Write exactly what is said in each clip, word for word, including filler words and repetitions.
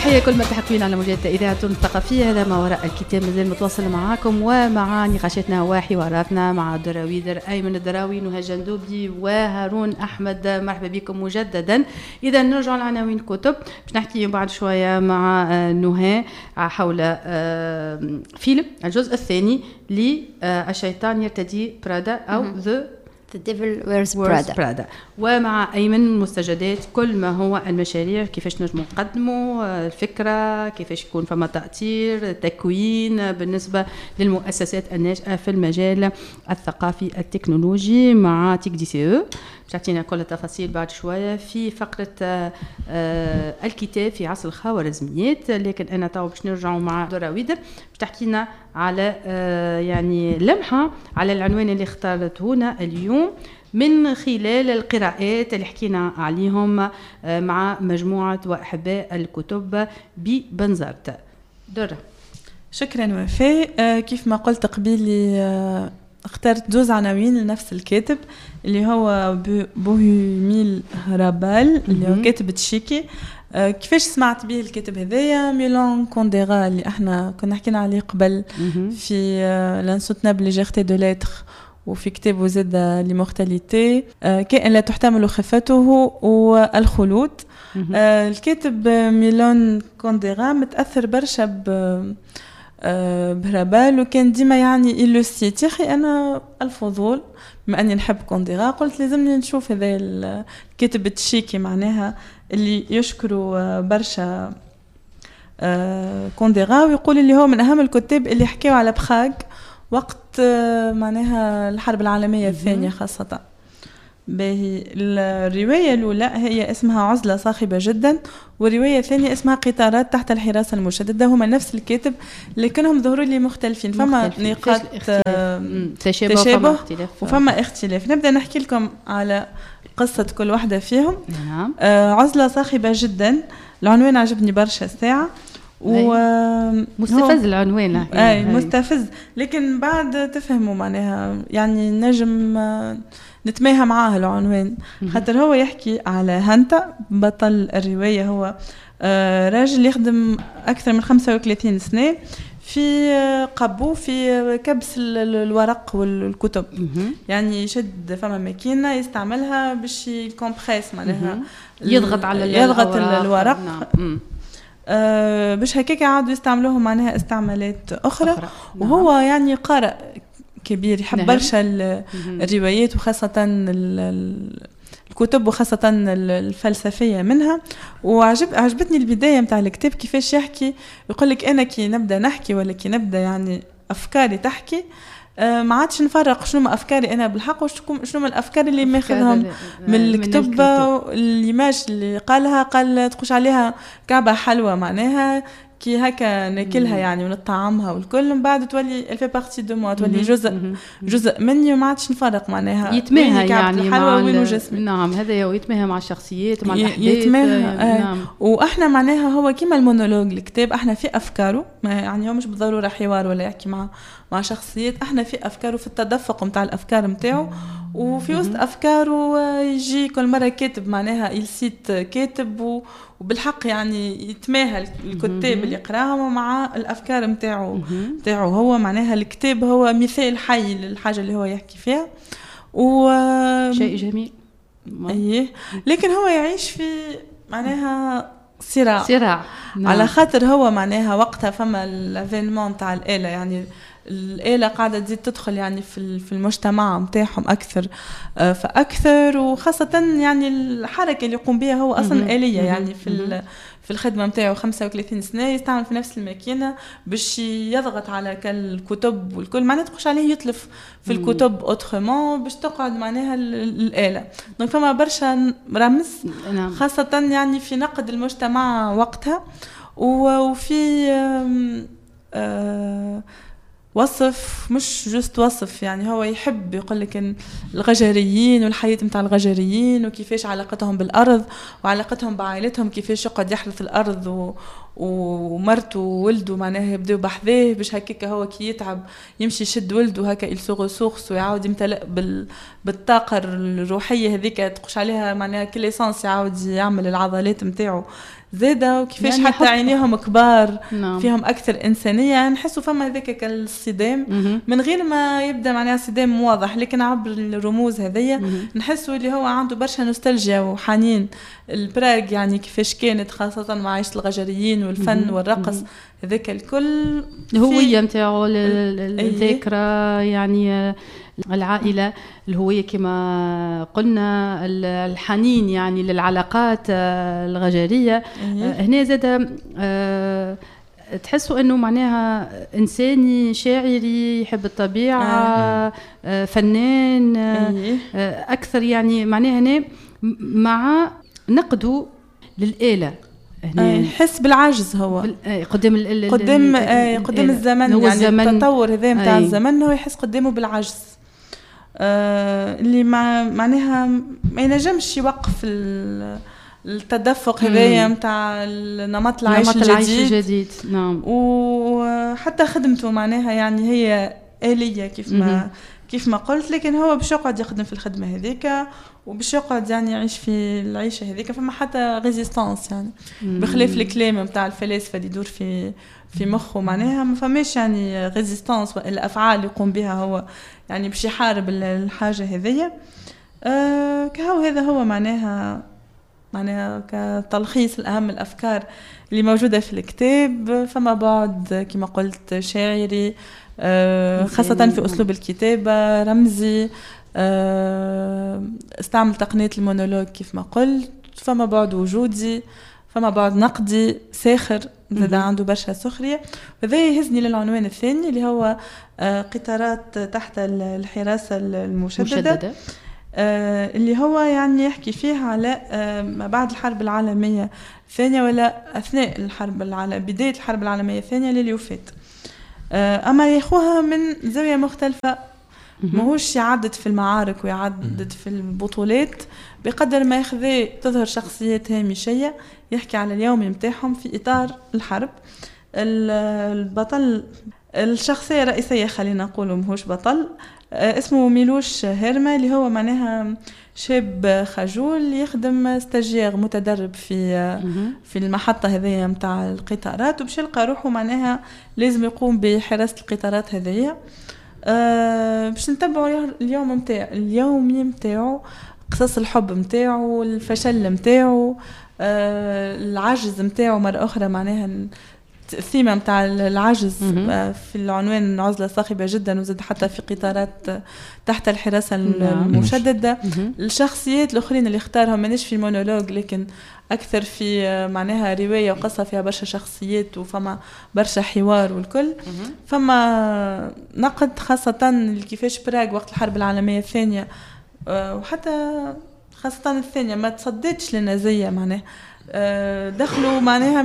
تحية كل ما تحقين على موجات إذاعة الثقافية. هذا ما وراء الكتاب مازال متواصل معاكم ومع نقاشاتنا وحواراتنا مع الدراويدر أيمن الدراوي، نهى جندوبي وهارون أحمد. مرحبا بكم مجددا. إذا نرجع لعناوين الكتب، باش نحكي بعد شوية مع نهى حول فيلم الجزء الثاني للشيطان يرتدي برادا أو ذا The Devil Wears Prada. Prada. ومع أيمن مستجدات كل ما هو المشاريع، كيفاش نجم نقدموا الفكرة، كيفاش يكون فما تأثير تكوين بالنسبة للمؤسسات الناشئة في المجال الثقافي التكنولوجي مع تيك دي سي او. تعطينا كل التفاصيل بعد شوية في فقرة آه الكتاب في عصر الخوارزميات. لكن أنا تو باش نرجعوا مع دراويدر باش تحكينا على آه يعني لمحة على العنوان اللي اختارته هنا اليوم من خلال القراءات اللي حكينا عليهم آه مع مجموعة وأحباء الكتب ببنزرت. درة. شكرا وفاء. آه كيف ما قلت قبيلي آه اخترت جوز عناوين لنفس الكاتب اللي هو بوهيميل هرابال اللي هو كاتب تشيكي. آه كيفاش سمعت به الكاتب هذايا؟ ميلان كونديرا اللي احنا كنا حكينا عليه قبل في آه لانسوتنابل ليجيرتي دو ليتر وفي كتابه زاد لمورتاليتي، آه كائن لا تحتمل خفته والخلود. آه الكاتب ميلان كونديرا متأثر برشا ب أه بهربال، وكان ديما يعني إلوسيت يا أخي أنا الفضول بما أني نحب كونديرا قلت لازمني نشوف هذا الكاتب التشيكي معناها اللي يشكروا برشا أه كونديرا، ويقول اللي هو من أهم الكتاب اللي حكيوا على بخاغ وقت أه معناها الحرب العالمية الثانية خاصة. باهي الرواية الأولى هي اسمها عزلة صاخبة جدا، والرواية الثانية اسمها قطارات تحت الحراسة المشددة. هما نفس الكاتب لكنهم ظهروا لي مختلفين، فما نقاط تشابه, تشابه وفما اختلاف. نبدأ نحكي لكم على قصة كل واحدة فيهم. نعم. آه عزلة صاخبة جدا، العنوان عجبني برشا الساعة و مستفز العنوان. اي مستفز، لكن بعد تفهموا معناها يعني نجم نتماهى معاه العنوان. خاطر هو يحكي على هانتا بطل الرواية، هو راجل يخدم أكثر من خمسة وثلاثين سنة في قبو في كبس الورق والكتب. يعني يشد فما ماكينة يستعملها باش يكمبريس معناها يضغط على يضغط الورق. نعم. آه باش هكاك عادوا يستعملوه معناها استعمالات أخرى, أخرى. وهو نعم. يعني قارئ كبير يحب برشا الروايات وخاصة الكتب وخاصة الفلسفية منها. وعجب عجبتني البداية متاع الكتاب كيفاش يحكي، يقولك أنا كي نبدأ نحكي ولا كي نبدأ يعني أفكاري تحكي آه ما عادش نفرق شنو ما أفكاري أنا بالحق وشنو ما الأفكار اللي ماخذهم من الكتب. الإيماج اللي قالها قال تخش عليها كعبة حلوة معناها كي هكا ناكلها يعني ونطعمها والكل من بعد تولي الفي بارتي دو مو، تولي جزء جزء مني وما عادش نفرق معناها يتماهى يعني مع وين جسمي. نعم هذا هو يتماهى مع الشخصيات مع الاحداث يتماهى. آه. نعم. واحنا معناها هو كيما المونولوج الكتاب احنا في افكاره يعني هو مش بالضروره حوار ولا يحكي مع مع شخصيات، احنا في افكاره في التدفق نتاع الافكار نتاعو، وفي وسط افكاره يجي كل مره كاتب معناها يلسيت كاتب وبالحق يعني يتماهى الكتاب اللي يقراهم مع الافكار نتاعو نتاعو هو. معناها الكتاب هو مثال حي للحاجه اللي هو يحكي فيها و شيء جميل. ايه لكن هو يعيش في معناها صراع صراع نعم. على خاطر هو معناها وقتها فما الافينمون تاع الآلة، يعني الآلة قاعدة تزيد تدخل يعني في في المجتمع متاعهم أكثر فأكثر، وخاصة يعني الحركة اللي يقوم بها هو أصلا آلية يعني في في الخدمة متاعه خمسة وثلاثين سنة يستعمل في نفس الماكينة باش يضغط على الكتب والكل معناها تخش عليه يتلف في الكتب أوتخمون باش تقعد معناها الآلة. دونك فما برشا رمز خاصة يعني في نقد المجتمع وقتها وفي آه وصف مش جست وصف يعني هو يحب يقولك إن الغجريين والحياة متاع الغجريين وكيفاش علاقتهم بالأرض وعلاقتهم بعائلتهم، كيفاش يقعد يحرث الأرض و... ومرته وولده معناها يبدأوا بحذاه باش هكاك هو كي يتعب يمشي يشد ولده هكا يلسوغ سوخس ويعاود يمتلئ بال... بالطاقة الروحية هذيك تقش عليها معناها كل إسانس يعاود يعمل العضلات متاعه زاده، وكيفاش يعني حتى عينيهم كبار نعم. فيهم اكثر انسانيه، نحسوا فما هذاك كالصدام من غير ما يبدا معناها صدام واضح، لكن عبر الرموز هذيا نحسوا اللي هو عنده برشا نوستالجيا وحنين البراغ، يعني كيفاش كانت خاصه مع عيشه الغجريين والفن والرقص هذاك الكل، الهويه نتاعو الذاكره يعني العائلة، الهوية كما قلنا، الحنين يعني للعلاقات الغجرية. هنا زاد تحسوا أنه معناها إنساني شاعري يحب الطبيعة، فنان أكثر، يعني معناها هنا مع نقده للآلة، يحس بالعجز هو قدام ال قدام قدام الزمن، يعني الزمن التطور هذا نتاع الزمن هو يحس قدامه بالعجز. آه اللي مع معناها ما ينجمش يوقف التدفق هذايا نتاع النمط العيش الجديد. الجديد نعم. وحتى خدمته معناها يعني هي آلية كيف ما كيف ما قلت، لكن هو باش يقعد يخدم في الخدمة هذيك وباش يقعد يعني يعيش في العيشة هذيك، فما حتى ريزيستانس يعني بخلاف الكلام نتاع الفلاسفة اللي يدور في في مخه، معناها ما فماش يعني ريزيستانس، الافعال يقوم بها هو يعني باش يحارب الحاجه هذيا. أه كهو هذا هو معناها معناها كتلخيص الاهم الافكار اللي موجوده في الكتاب. فما بعد كما قلت شاعري، أه خاصه في اسلوب الكتابه رمزي، أه استعمل تقنيه المونولوج كيف ما قلت. فما بعد وجودي، فما بعد نقدي ساخر، زاد عنده برشا سخرية. وهذا يهزني للعنوان الثاني اللي هو قطارات تحت الحراسة المشددة، مشددة. آه اللي هو يعني يحكي فيها على آه ما بعد الحرب العالمية الثانية ولا أثناء الحرب العالمية، بداية الحرب العالمية الثانية للي وفات. آه أما ياخوها من زاوية مختلفة، ماهوش يعدد في المعارك ويعدد في البطولات بقدر ما يخذ تظهر شخصيات هامشية يحكي على اليوم متاعهم في إطار الحرب. البطل الشخصية الرئيسية خلينا نقول ماهوش بطل، اسمه ميلوش هيرما، اللي هو معناها شاب خجول يخدم استاجير متدرب في في المحطة هذية متاع القطارات، وباش يلقى روحه معناها لازم يقوم بحراسة القطارات هذية. أه باش نتبعوا اليوم متاع اليومي متاعه، قصص الحب متاعه، الفشل متاعه، أه العجز متاعه مرة أخرى، معناها الثيمة متاع العجز في العنوان عزلة صاخبة جدا، وزاد حتى في قطارات تحت الحراسة المشددة. الشخصيات الأخرين اللي اختارهم مانيش في مونولوج، لكن أكثر في معناها رواية وقصة فيها برشا شخصيات وفما برشا حوار والكل. فما نقد خاصة كيفاش براغ وقت الحرب العالمية الثانية، وحتى خاصة الثانية ما تصدتش للنازية، معناها دخلوا معناها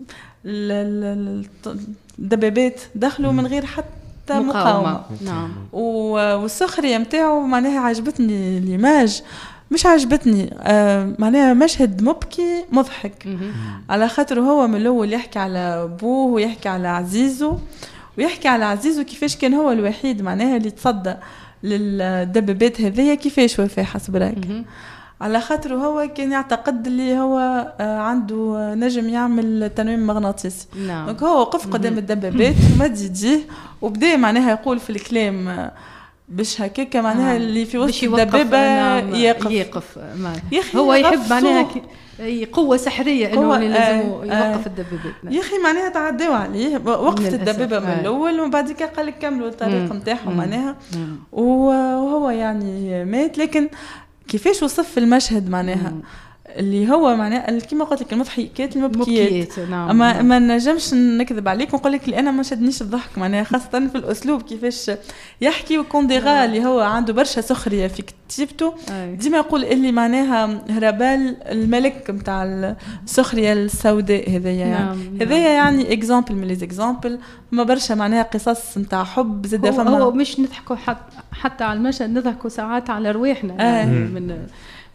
الدبابات دخلوا من غير حتى مقاومة, مقاومة. نعم. والسخرية متاعه معناها عجبتني الإيماج، مش عجبتني آه معناها مشهد مبكي مضحك على خاطر هو من الأول يحكي على أبوه ويحكي على عزيزه، ويحكي على عزيزه كيفاش كان هو الوحيد معناها اللي تصدى للدبابات هذية، كيفاش وفاه حسب رايك، على خاطر هو كان يعتقد اللي هو عنده نجم يعمل تنويم مغناطيسي. نعم. دونك هو وقف قدام الدبابات ومد يديه وبدا معناها يقول في الكلام باش هكاك معناها اللي في وسط الدبابه نعم. يقف يقف هو يحب معناها قوة سحرية انه اللي لازم يوقف آه الدبابات. يا اخي معناها تعداو عليه، وقفت الدبابة من الاول وبعد كده قال لك كملوا الطريق نتاعهم معناها، وهو يعني مات. لكن كيفاش وصف المشهد معناها مم. اللي هو معناها كيما قلت لك المضحكات المبكيات. نعم. اما نعم. ما نجمش نكذب عليك ونقول لك اللي انا ما شدنيش الضحك معناها، خاصه في الاسلوب كيفاش يحكي، وكونديغا اللي هو عنده برشا سخريه في كتيبته، ديما يقول اللي معناها هربال الملك نتاع السخريه السوداء هذايا يعني. نعم. هذايا يعني اكزامبل من لي اكزامبل، ما برشا معناها قصص نتاع حب زاد فما. هو مش نضحكوا حتى حتى على المشهد، نضحكوا ساعات على رواحنا آه. من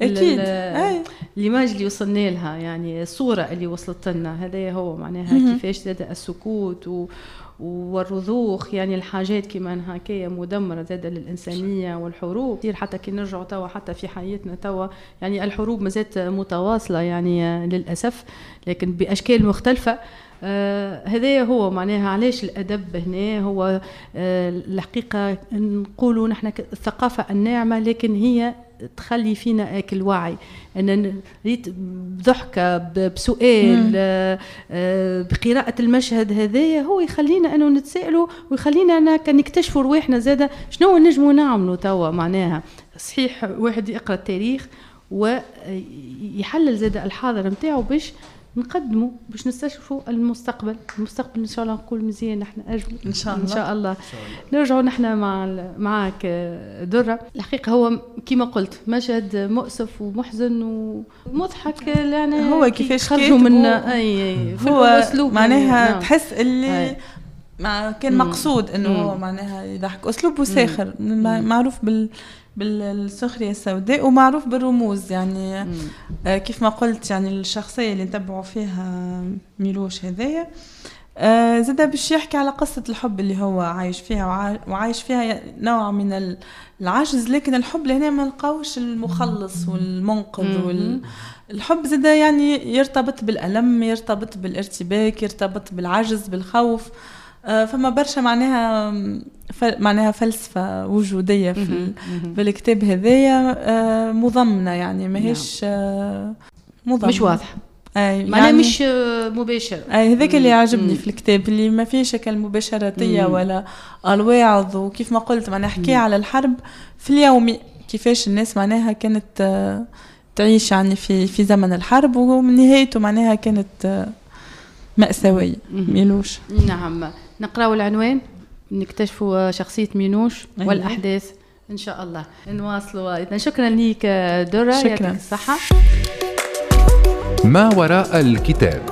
اكيد الايماج اللي وصلنا لها، يعني الصوره اللي وصلت لنا، هذا هو معناها كيفاش زاد السكوت و والرضوخ، يعني الحاجات كمان هكايا مدمرة زادة للإنسانية، والحروب كثير حتى كي نرجعوا توا حتى في حياتنا توا، يعني الحروب مازالت متواصلة يعني للأسف، لكن بأشكال مختلفة. آه هذا هو معناها علاش الأدب هنا هو آه الحقيقة نقولوا نحن الثقافة الناعمة، لكن هي تخلي فينا اكل وعي، ان ريت بضحكه بسؤال آه بقراءه المشهد هذايا هو يخلينا انه نتسائلوا، ويخلينا أنا نكتشفوا رواحنا زاده شنو نجموا نعملوا توا. معناها صحيح واحد يقرا التاريخ ويحلل زاده الحاضر نتاعو باش نقدموا، باش نستشرفوا المستقبل. المستقبل ان شاء الله نقول مزيان، نحن اجمل ان شاء الله ان شاء الله. نرجعوا نحن مع معك درة. الحقيقه هو كما قلت مشهد مؤسف ومحزن ومضحك، يعني هو كيفاش خرجوا من اي اي هو معناها نعم. تحس اللي مع كان مقصود انه هو معناها يضحك، اسلوبه ساخر معروف بال بالسخرية السوداء، ومعروف بالرموز، يعني آه كيف ما قلت يعني الشخصية اللي نتبعوا فيها ميلوش هذايا آه زاد باش يحكي على قصة الحب اللي هو عايش فيها، وعايش فيها نوع من العجز، لكن الحب لهنا ما نلقاوش المخلص والمنقذ وال... الحب زاد يعني يرتبط بالألم، يرتبط بالارتباك، يرتبط بالعجز، بالخوف. فما برشا معناها معناها فلسفة وجودية في, في الكتاب هذايا مضمنة، يعني ماهيش مضمنة، مش واضحة، أي معناها يعني مش مباشر. أي هذاك اللي عجبني في الكتاب، اللي ما فيش كالمباشراتية ولا الواعظ. وكيف ما قلت معناها حكي على الحرب في اليومي، كيفاش الناس معناها كانت تعيش يعني في في زمن الحرب، ومن نهايته معناها كانت مأساوية. ميلوش نعم. نقرأوا العنوان، نكتشفوا شخصية مينوش والأحداث إن شاء الله. نواصلوا أيضا. شكرا لك درة، يعطيك الصحة. ما وراء الكتاب.